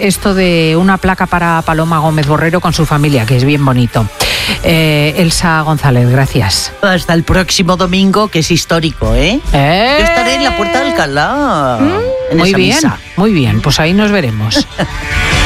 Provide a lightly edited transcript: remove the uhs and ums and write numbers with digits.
esto de una placa para Paloma Gómez Borrero con su familia, que es bien bonito. Elsa González, gracias. Hasta el próximo domingo, que es histórico, ¿eh? Yo estaré en la Puerta de Alcalá. En Muy esa bien, misa. muy bien, pues ahí nos veremos.